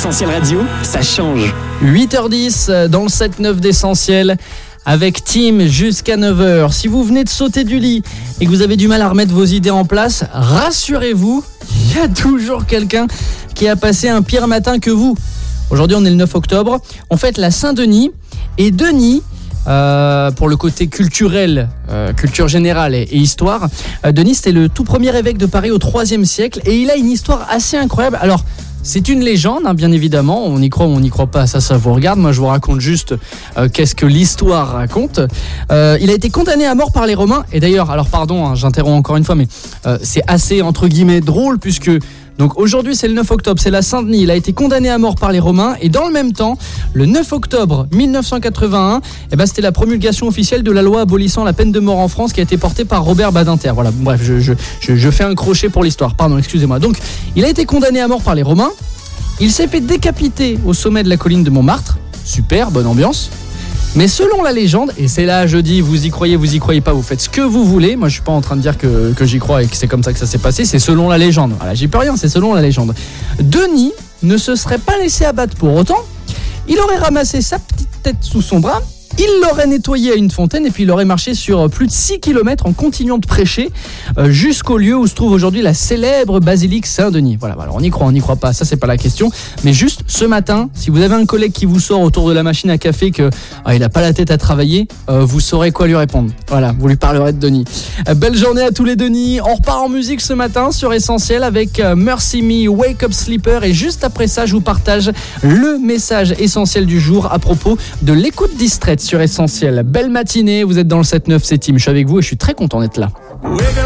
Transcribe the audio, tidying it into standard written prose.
Essentiel Radio, ça change. 8h10 dans le 7-9 d'Essentiel avec Tim jusqu'à 9h. Si vous venez de sauter du lit et que vous avez du mal à remettre vos idées en place, rassurez-vous, il y a toujours quelqu'un qui a passé un pire matin que vous. Aujourd'hui, on est le 9 octobre. On fête la Saint-Denis et Denis, pour le côté culturel, culture générale et histoire, Denis, c'était le tout premier évêque de Paris au 3e siècle et il a une histoire assez incroyable. Alors, c'est une légende, bien évidemment, on y croit ou on n'y croit pas, ça vous regarde. Moi, je vous raconte juste qu'est-ce que l'histoire raconte. Il a été condamné à mort par les Romains. Et d'ailleurs, alors pardon, j'interromps encore une fois, mais c'est assez, entre guillemets, drôle, puisque donc aujourd'hui, c'est le 9 octobre, c'est la Saint-Denis. Il a été condamné à mort par les Romains. Et dans le même temps, le 9 octobre 1981, c'était la promulgation officielle de la loi abolissant la peine de mort en France qui a été portée par Robert Badinter. Voilà, bref, je fais un crochet pour l'histoire. Pardon, excusez-moi. Donc, il a été condamné à mort par les Romains. Il s'est fait décapiter au sommet de la colline de Montmartre. Super, bonne ambiance. Mais selon la légende, et c'est là je dis, vous y croyez pas, vous faites ce que vous voulez. Moi je suis pas en train de dire que j'y crois et que c'est comme ça que ça s'est passé, c'est selon la légende. Voilà, j'y peux rien, c'est selon la légende. Denis ne se serait pas laissé abattre pour autant. Il aurait ramassé sa petite tête sous son bras, il l'aurait nettoyé à une fontaine et puis il aurait marché sur plus de 6 km en continuant de prêcher jusqu'au lieu où se trouve aujourd'hui la célèbre basilique Saint-Denis. Voilà, on y croit pas, ça c'est pas la question. Mais juste ce matin, si vous avez un collègue qui vous sort autour de la machine à café que il a pas la tête à travailler, vous saurez quoi lui répondre. Voilà, vous lui parlerez de Denis. Belle journée à tous les Denis. On repart en musique ce matin sur Essentiel avec Mercy Me, Wake Up Sleeper et juste après ça, je vous partage le message essentiel du jour à propos de l'écoute distraite sur Essentiel. Belle matinée, vous êtes dans le 7-9, c'est Tim, je suis avec vous et je suis très content d'être là.